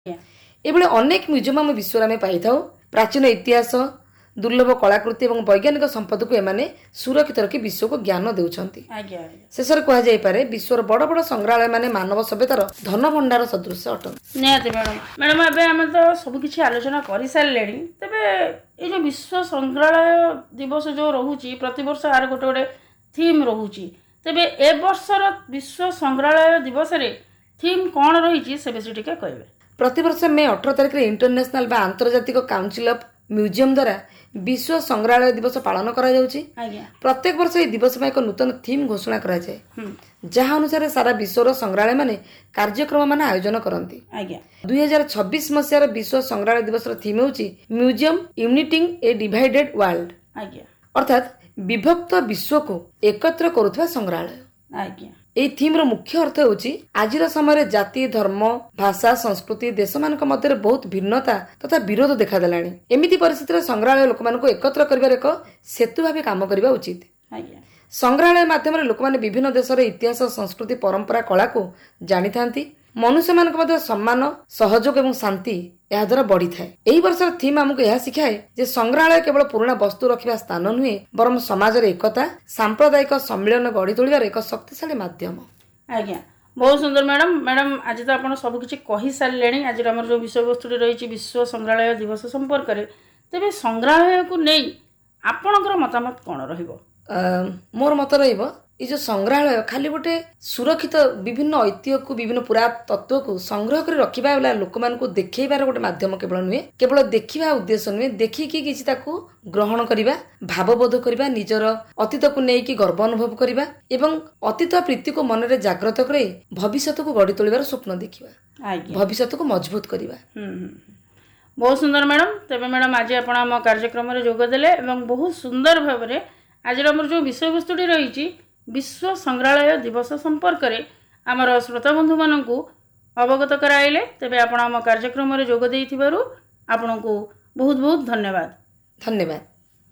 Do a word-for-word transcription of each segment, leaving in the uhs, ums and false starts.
एभଳି अनेक म्यूजियम आम विश्व में पाई था। प्राचीन इतिहास दुर्लभ कलाकृति और वैज्ञानिक संपद को एमाने सुरक्षित रखी विश्व को ज्ञान देउछंती। शेष में कहुई विश्वर बड़ बड़ संग्रहालय माने मानव सभ्यतार धन भंडार सदृश अटन। निहाती मैडम मैडम एबे आम तो सबकि आलोचना कर सारे तेरे ये जो विश्व संग्रहालय दिवस जो रोचे प्रति वर्ष आर गोटे गोटे थीम रोचे तेरे ए वर्षर विश्व संग्रहालय दिवस रे थीम कौन रही से बेसी टिके कहबे। प्रतिवर्ष मे अठारह तारिख रे इंटरनेशनल बा आंतर्जातिक काउंसिल ऑफ म्यूजियम द्वारा विश्व संग्रहालय दिवस पालन करा जाउची। प्रत्येक वर्ष ए दिवस में एक नूतन थीम घोषणा करा जाए जहाँ अनुसार सारा विश्वर संग्रहालय माने कार्यक्रम माने आयोजन करती। दुई हजार छब्बीस मसीहार विश्व संग्रहालय दिवस थीम होची म्यूजियम यूनिटिंग ए डिवाइडेड वर्ल्ड, अर्थात विभक्त विश्व को एकत्र करुवा संग्रहालय। एई थीम रो मुख्य अर्थ होची आजिर समय जाति धर्म भाषा संस्कृति देश मानक मध्य बहुत भिन्नता तथा विरोध देखा देलानी। एमिति परिस्थिति संग्रहालय लोक मानक एकत्र करिवार एक सेतु भाव काम करबा उचित। संग्रहालय माध्यम लोक माने विभिन्न देशर इतिहास संस्कृति परंपरा कला को जानी थांती। मनुष्य मानक मध्य सम्मान सहयोग एवं शांति यह द्वारा बढ़ी थाए। एही वर्षर थीम हमको यह शिखाए जे संग्रहालय केवल पुराना वस्तु रखिबा स्थान नुहे बरम समाजर एकता सांप्रदायिक सम्मिलन गढ़ी तोलिबार एक शक्तिशाली माध्यम। आज्ञा बहुत सुंदर मैडम। मैडम आज तो आपन सब किछि कहि सारलेनी। आज हमर जो विषय वस्तु रही विश्व संग्रहालय दिवस संपर्क रे तेबे संग्रहालय को नै आपनकर मतामत कोन रहिबो? मोर मत रहिबो ये जो संग्रहालय खाली गोटे सुरक्षित विभिन्न ऐतिह्य को विभिन्न पुरातत्व को संग्रह कर रखिबा वाला लोक मान को देखैबार गोटे माध्यम केवल नुहे, केवल देखिबा उद्देश्य नुहे, देखिकी किछि ताकू ग्रहण करिबा भावबोध करिबा निजर अतीत को नै कि गर्व अनुभव करिबा एवं अतीत प्रीति को मन रे जागृत करे भविष्य को गढ़ी तोलिबार स्वप्न देखिबा भविष्य को मजबूत करिबा। बहुत सुंदर मैडम। तबे मैडम आज आपण हम कार्यक्रम रे जोग देले एवं बहुत सुंदर भाव रे आज हमर जो विषय वस्तुटी रही विश्व संग्रहालय दिवस संपर्क में आमर श्रोता बंधु मान अवगत कराइले। तेबे आपण आम कार्यक्रम रे जोग देइथिबारु आपनको बहुत बहुत धन्यवाद। धन्यवाद।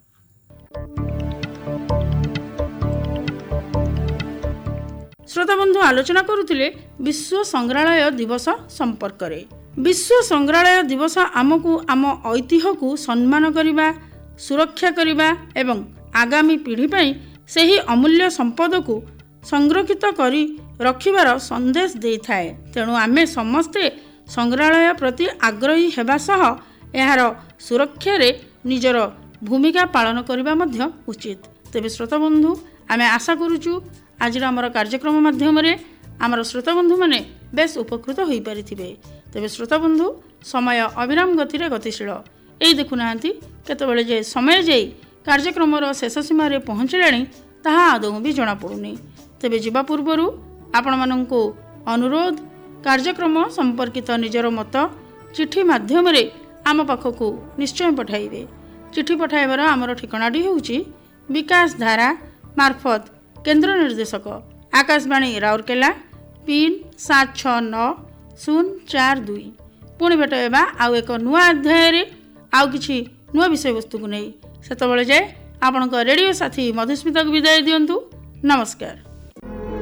श्रोता बंधु आलोचना करुथिले विश्व संग्रहालय दिवस संपर्क रे। विश्व संग्रहालय दिवस आमको आम ऐतिह्य को सम्मान करिबा सुरक्षा करिबा एवं आगामी पीढ़ी पई सही अमूल्य संपद को संरक्षित करी रखिबार संदेश दे थाए। तेणु आमे समस्ते संग्रहालय प्रति आग्रही हेबा सह एहार सुरक्षा रे निजर भूमिका पालन करबा मध्य उचित। तेबे श्रोता बंधु आमे आशा करूचु आज हमर कार्यक्रम माध्यम रे हमर श्रोता बंधु माने बेस उपकृत होई परिथिबे। तेबे श्रोता बंधु समय अविराम गति रे गतिशील एई देखु नांती केतबेले जे समय जाई कार्यक्रम शेष सीम पहुँचलाणी ताहा आदौ भी जना पड़ुनी। तेबे जीवा पूर्व आपण मानंको अनुरोध कार्यक्रम संपर्कित निजर मत चिठी माध्यम रे आम पाखक निश्चय पठाइबे। चिठी पठाइबार आमर ठिकानाटी होउची विकास धारा मार्फत केंद्र निर्देशक आकाशवाणी राउरकेला पिन सात छः नौ शून्य चार दुई। पुणी भेट हेबा आउ एक नुआ अध्याय रे आउ किछि नुआ विषय वस्तु को नहीं। सेतबेले जाए आपणक रेडियो साथी मधुस्मिता को विदाय दियंतु। नमस्कार।